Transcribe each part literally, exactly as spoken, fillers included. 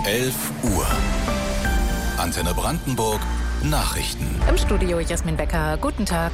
elf Uhr. Antenne Brandenburg Nachrichten. Im Studio Jasmin Becker. Guten Tag.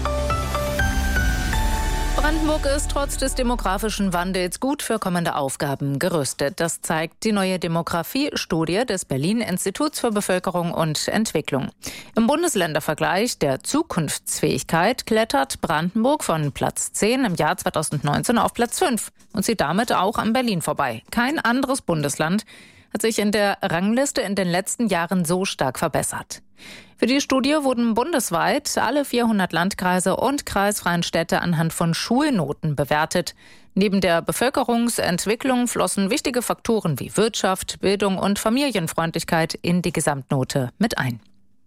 Brandenburg ist trotz des demografischen Wandels gut für kommende Aufgaben gerüstet. Das zeigt die neue Demografiestudie des Berlin-Instituts für Bevölkerung und Entwicklung. Im Bundesländervergleich der Zukunftsfähigkeit klettert Brandenburg von Platz zehn im Jahr zweitausendneunzehn auf Platz fünf und zieht damit auch an Berlin vorbei. Kein anderes Bundesland hat sich in der Rangliste in den letzten Jahren so stark verbessert. Für die Studie wurden bundesweit alle vierhundert Landkreise und kreisfreien Städte anhand von Schulnoten bewertet. Neben der Bevölkerungsentwicklung flossen wichtige Faktoren wie Wirtschaft, Bildung und Familienfreundlichkeit in die Gesamtnote mit ein.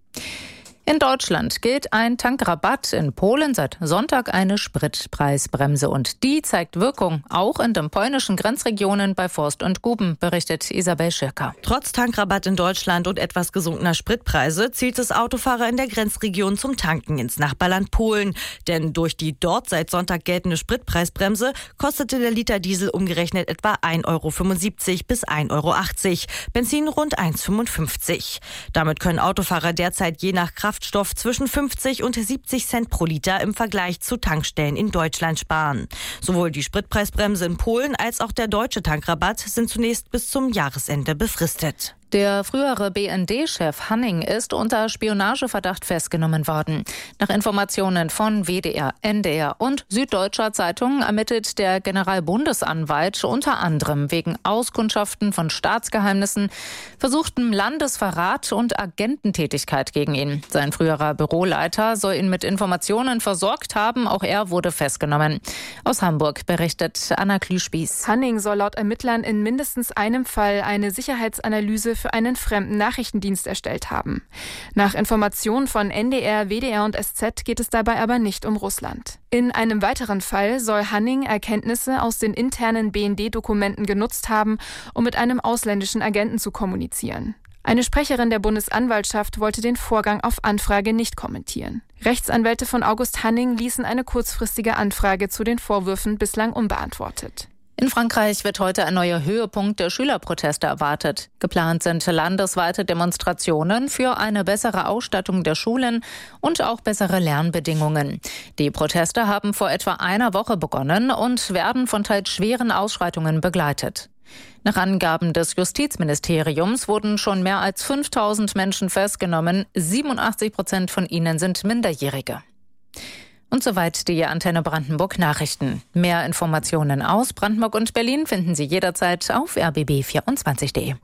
In Deutschland gilt ein Tankrabatt, in Polen seit Sonntag eine Spritpreisbremse. Und die zeigt Wirkung, auch in den polnischen Grenzregionen bei Forst und Guben, berichtet Isabel Schirker. Trotz Tankrabatt in Deutschland und etwas gesunkener Spritpreise zielt es Autofahrer in der Grenzregion zum Tanken ins Nachbarland Polen. Denn durch die dort seit Sonntag geltende Spritpreisbremse kostete der Liter Diesel umgerechnet etwa ein Euro fünfundsiebzig bis ein Euro achtzig, Benzin rund eins Euro fünfundfünfzig. Damit können Autofahrer derzeit je nach Kraft Kraftstoff zwischen fünfzig und siebzig Cent pro Liter im Vergleich zu Tankstellen in Deutschland sparen. Sowohl die Spritpreisbremse in Polen als auch der deutsche Tankrabatt sind zunächst bis zum Jahresende befristet. Der frühere B N D-Chef Hanning ist unter Spionageverdacht festgenommen worden. Nach Informationen von W D R, N D R und Süddeutscher Zeitung ermittelt der Generalbundesanwalt unter anderem wegen Auskundschaften von Staatsgeheimnissen, versuchtem Landesverrat und Agententätigkeit gegen ihn. Sein früherer Büroleiter soll ihn mit Informationen versorgt haben. Auch er wurde festgenommen. Aus Hamburg berichtet Anna Klüspieß. Hanning soll laut Ermittlern in mindestens einem Fall eine Sicherheitsanalyse für einen fremden Nachrichtendienst erstellt haben. Nach Informationen von N D R, W D R und S Z geht es dabei aber nicht um Russland. In einem weiteren Fall soll Hanning Erkenntnisse aus den internen B N D-Dokumenten genutzt haben, um mit einem ausländischen Agenten zu kommunizieren. Eine Sprecherin der Bundesanwaltschaft wollte den Vorgang auf Anfrage nicht kommentieren. Rechtsanwälte von August Hanning ließen eine kurzfristige Anfrage zu den Vorwürfen bislang unbeantwortet. In Frankreich wird heute ein neuer Höhepunkt der Schülerproteste erwartet. Geplant sind landesweite Demonstrationen für eine bessere Ausstattung der Schulen und auch bessere Lernbedingungen. Die Proteste haben vor etwa einer Woche begonnen und werden von teils schweren Ausschreitungen begleitet. Nach Angaben des Justizministeriums wurden schon mehr als fünftausend Menschen festgenommen. siebenundachtzig Prozent von ihnen sind Minderjährige. Und soweit die Antenne Brandenburg Nachrichten. Mehr Informationen aus Brandenburg und Berlin finden Sie jederzeit auf r b b vierundzwanzig punkt d e.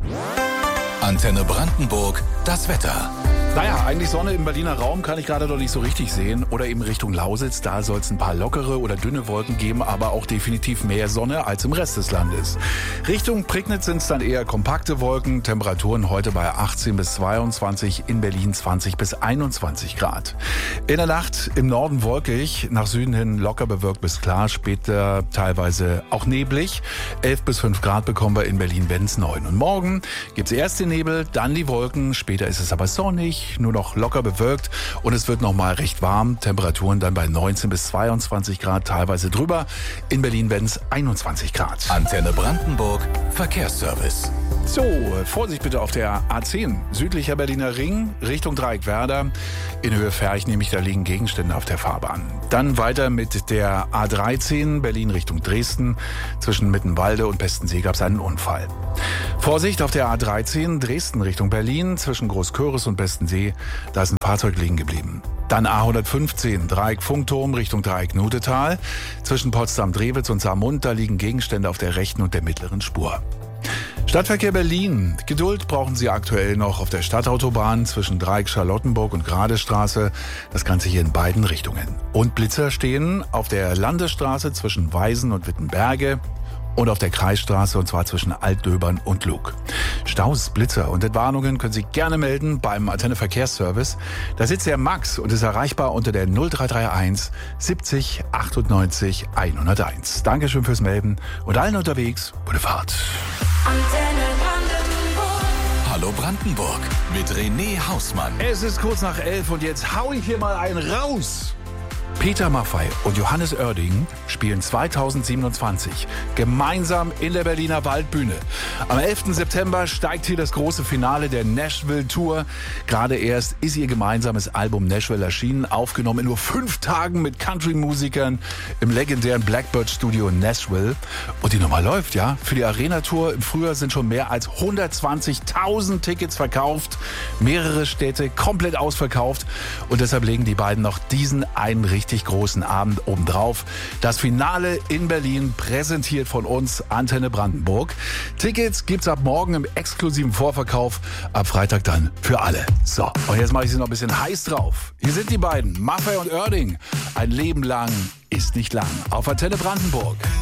Antenne Brandenburg, das Wetter. Naja, eigentlich Sonne im Berliner Raum kann ich gerade noch nicht so richtig sehen. Oder eben Richtung Lausitz, da soll es ein paar lockere oder dünne Wolken geben, aber auch definitiv mehr Sonne als im Rest des Landes. Richtung Prignitz sind es dann eher kompakte Wolken. Temperaturen heute bei achtzehn bis zweiundzwanzig, in Berlin zwanzig bis einundzwanzig Grad. In der Nacht im Norden wolkig, nach Süden hin locker bewölkt bis klar, später teilweise auch neblig. elf bis fünf Grad bekommen wir in Berlin, wenn es neun. Und morgen gibt es erst den Nebel, dann die Wolken, später ist es aber sonnig, nur noch locker bewölkt und es wird noch mal recht warm. Temperaturen dann bei neunzehn bis zweiundzwanzig Grad, teilweise drüber. In Berlin werden es einundzwanzig Grad. Antenne Brandenburg Verkehrsservice. So, Vorsicht bitte auf der A zehn, südlicher Berliner Ring, Richtung Dreieckwerder. In Höhe Ferch nämlich, da liegen Gegenstände auf der Fahrbahn. Dann weiter mit der A dreizehn, Berlin Richtung Dresden. Zwischen Mittenwalde und Pestensee gab es einen Unfall. Vorsicht auf der A dreizehn, Dresden Richtung Berlin, zwischen Großköris und Pestensee. Da ist ein Fahrzeug liegen geblieben. Dann A hundertfünfzehn, Dreieck Funkturm Richtung Dreieck Nutetal. Zwischen Potsdam-Drewitz und Saarmund, da liegen Gegenstände auf der rechten und der mittleren Spur. Stadtverkehr Berlin. Geduld brauchen Sie aktuell noch auf der Stadtautobahn zwischen Dreieck Charlottenburg und Gradestraße. Das Ganze hier in beiden Richtungen. Und Blitzer stehen auf der Landesstraße zwischen Weisen und Wittenberge und auf der Kreisstraße, und zwar zwischen Altdöbern und Lug. Staus, Blitzer und Entwarnungen können Sie gerne melden beim Antenne Verkehrsservice. Da sitzt der Max und ist erreichbar unter der null drei drei eins siebzig achtundneunzig hunderteins. Dankeschön fürs Melden und allen unterwegs gute Fahrt. Antenne Brandenburg. Hallo Brandenburg mit René Hausmann. Es ist kurz nach elf und jetzt hau ich hier mal einen raus. Peter Maffay und Johannes Oerding spielen zweitausendsiebenundzwanzig gemeinsam in der Berliner Waldbühne. Am elften September steigt hier das große Finale der Nashville Tour. Gerade erst ist ihr gemeinsames Album Nashville erschienen, aufgenommen in nur fünf Tagen mit Country-Musikern im legendären Blackbird Studio in Nashville. Und die Nummer läuft, ja. Für die Arena-Tour im Frühjahr sind schon mehr als hundertzwanzigtausend Tickets verkauft. Mehrere Städte komplett ausverkauft. Und deshalb legen die beiden noch diesen einen richtig großen Abend obendrauf. Das Finale in Berlin, präsentiert von uns, Antenne Brandenburg. Tickets gibt's ab morgen im exklusiven Vorverkauf, ab Freitag dann für alle. So, und jetzt mache ich sie noch ein bisschen heiß drauf. Hier sind die beiden, Maffay und Oerding. Ein Leben lang ist nicht lang. Auf Antenne Brandenburg.